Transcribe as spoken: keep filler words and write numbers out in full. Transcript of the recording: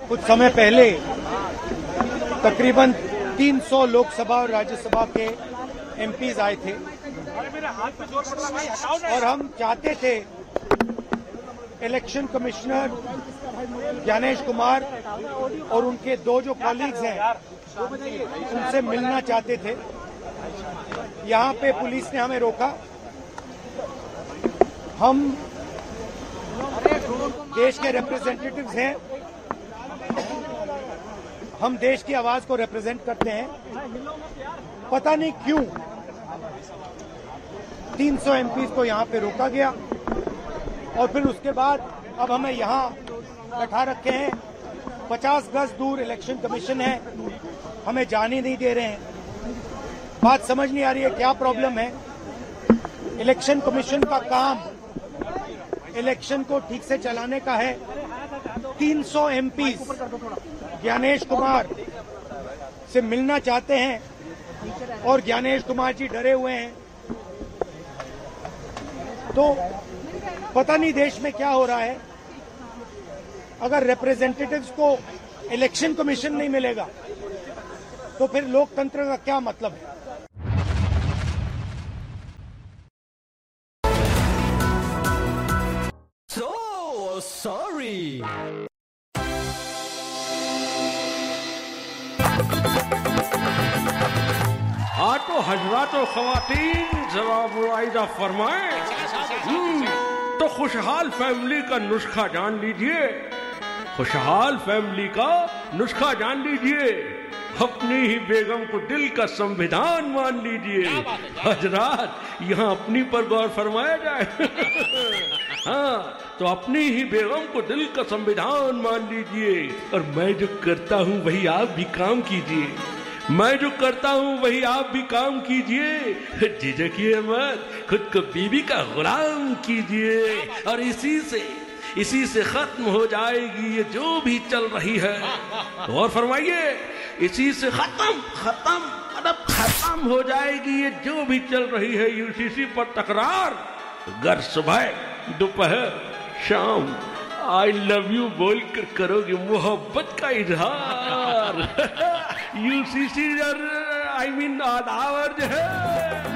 कुछ समय पहले तकरीबन तीन सौ लोकसभा और राज्यसभा के एमपीज आए थे और हम चाहते थे इलेक्शन कमिश्नर ज्ञानेश कुमार और उनके दो जो कॉलीग्स हैं उनसे मिलना चाहते थे। यहाँ पे पुलिस ने हमें रोका। हम देश के रिप्रेजेंटेटिव्स हैं, हम देश की आवाज को रिप्रेजेंट करते हैं। पता नहीं क्यों तीन सौ एमपीज को यहाँ पे रोका गया और फिर उसके बाद अब हमें यहाँ बैठा रखे हैं। पचास गज दूर इलेक्शन कमीशन है, हमें जाने नहीं दे रहे हैं। बात समझ नहीं आ रही है क्या प्रॉब्लम है। इलेक्शन कमीशन का काम इलेक्शन को ठीक से चलाने का है। तीन सौ एमपीज ज्ञानेश कुमार से मिलना चाहते हैं और ज्ञानेश कुमार जी डरे हुए हैं। तो पता नहीं देश में क्या हो रहा है। अगर रिप्रेजेंटेटिव्स को इलेक्शन कमीशन नहीं मिलेगा तो फिर लोकतंत्र का क्या मतलब है। So sorry. हाँ तो हजरातो ख्वातीन जरा मुआइजा फरमाएं। तो खुशहाल फैमिली का नुस्खा जान लीजिए, खुशहाल फैमिली का नुस्खा जान लीजिए। अपनी ही बेगम को दिल का संविधान मान लीजिए। हजरात यहाँ अपनी पर गौर फरमाया जाए। हाँ तो अपनी ही बेगम को दिल का संविधान मान लीजिए और मैं जो करता हूँ वही आप भी काम कीजिए। मैं जो करता हूँ वही आप भी काम कीजिए। झिझकिए मत, खुद को बीवी का गुलाम कीजिए और इसी से इसी से खत्म हो जाएगी ये जो भी चल रही है। और फरमाइए, इसी से खत्म खत्म मतलब खत्म हो जाएगी ये जो भी चल रही है यूसीसी पर तकरार। घर सुबह दोपहर शाम आई लव यू बोलकर करोगे मोहब्बत का इजहार। यूसीसी आई मीन आदावर जो है